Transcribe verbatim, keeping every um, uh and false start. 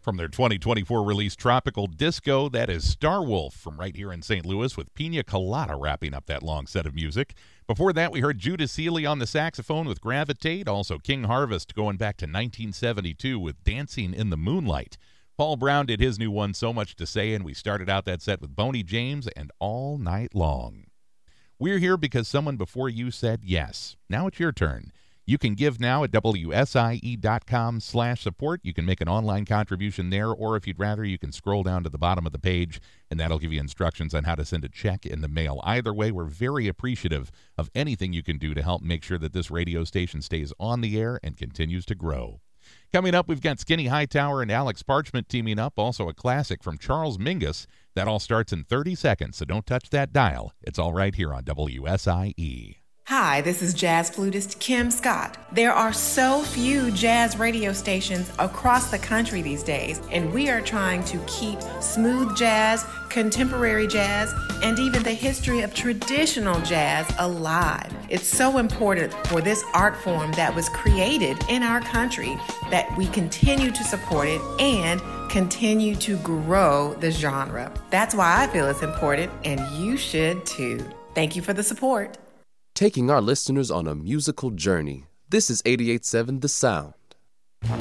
From their twenty twenty-four release Tropical Disco, that is Starwolf from right here in Saint Louis with Pina Colada wrapping up that long set of music. Before that, we heard Judah Seeley on the saxophone with Gravitate, also King Harvest going back to nineteen seventy-two with Dancing in the Moonlight. Paul Brown did his new one, So Much to Say, and we started out that set with Boney James and All Night Long. We're here because someone before you said yes. Now it's your turn. You can give now at W S I E dot com slash support. You can make an online contribution there, or if you'd rather, you can scroll down to the bottom of the page, and that'll give you instructions on how to send a check in the mail. Either way, we're very appreciative of anything you can do to help make sure that this radio station stays on the air and continues to grow. Coming up, we've got Skinny Hightower and Alex Parchment teaming up, also a classic from Charles Mingus. That all starts in thirty seconds, so don't touch that dial. It's all right here on W S I E. Hi, this is jazz flutist Kim Scott. There are so few jazz radio stations across the country these days, and we are trying to keep smooth jazz, contemporary jazz, and even the history of traditional jazz alive. It's so important for this art form that was created in our country that we continue to support it and continue to grow the genre. That's why I feel it's important, and you should too. Thank you for the support. Taking our listeners on a musical journey. This is eighty-eight point seven The Sound.